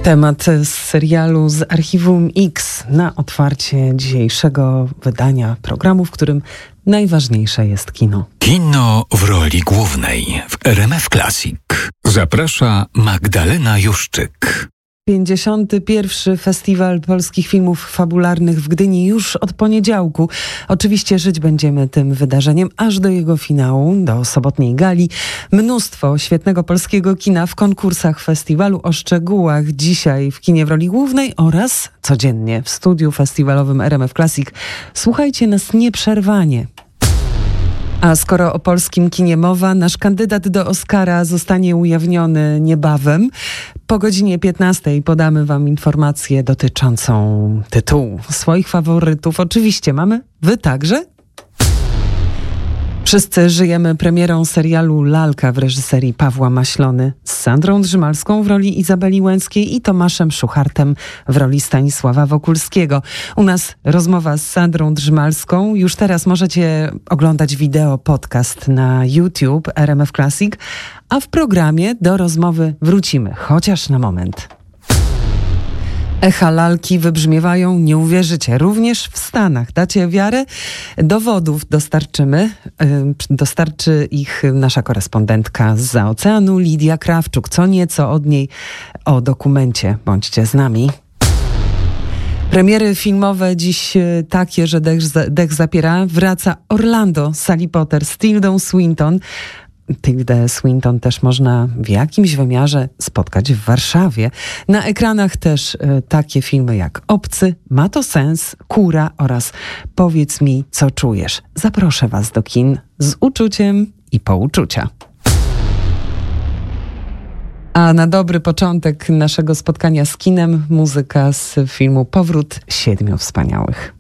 Temat z serialu z Archiwum X na otwarcie dzisiejszego wydania programu, w którym najważniejsze jest kino. Kino w roli głównej w RMF Classic. Zaprasza Magdalena Juszczyk. 51. Festiwal Polskich Filmów Fabularnych w Gdyni już od poniedziałku. Oczywiście żyć będziemy tym wydarzeniem aż do jego finału, do sobotniej gali. Mnóstwo świetnego polskiego kina w konkursach festiwalu. O szczegółach dzisiaj w kinie w roli głównej oraz codziennie w studiu festiwalowym RMF Classic. Słuchajcie nas nieprzerwanie. A skoro o polskim kinie mowa, nasz kandydat do Oscara zostanie ujawniony niebawem. Po godzinie 15 podamy wam informację dotyczącą tytułu swoich faworytów. Oczywiście mamy, wy także? Wszyscy żyjemy premierą serialu Lalka w reżyserii Pawła Maślony z Sandrą Drzymalską w roli Izabeli Łęckiej i Tomaszem Szuchartem w roli Stanisława Wokulskiego. U nas rozmowa z Sandrą Drzymalską. Już teraz możecie oglądać wideo podcast na YouTube RMF Classic, a w programie do rozmowy wrócimy, chociaż na moment. Echa lalki wybrzmiewają, nie uwierzycie, również w Stanach. Dacie wiarę? Dowodów dostarczymy. Dostarczy ich nasza korespondentka zza oceanu, Lidia Krawczuk. Co nieco od niej o dokumencie. Bądźcie z nami. Premiery filmowe dziś takie, że dech zapiera. Wraca Orlando Sally Potter z Tildą Swinton. Tildę Swinton też można w jakimś wymiarze spotkać w Warszawie. Na ekranach też takie filmy jak Obcy, Ma to sens, Kura oraz Powiedz mi, co czujesz. Zaproszę was do kin z uczuciem i po uczucia. A na dobry początek naszego spotkania z kinem muzyka z filmu Powrót Siedmiu Wspaniałych.